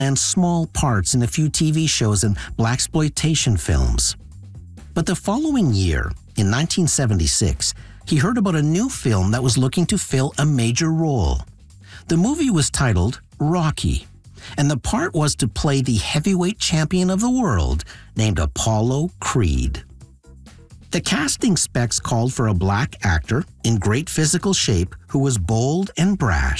and small parts in a few TV shows and blaxploitation films. But the following year, in 1976, he heard about a new film that was looking to fill a major role. The movie was titled Rocky, and the part was to play the heavyweight champion of the world named Apollo Creed. The casting specs called for a black actor in great physical shape who was bold and brash.